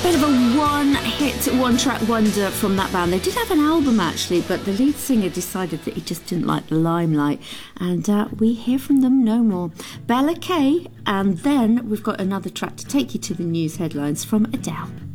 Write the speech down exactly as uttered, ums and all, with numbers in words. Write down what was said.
Bit of a one-hit, one-track wonder from that band. They did have an album, actually, but the lead singer decided that he just didn't like the limelight. And uh, we hear from them no more. Bella Kay, and then we've got another track to take you to the news headlines from Adele.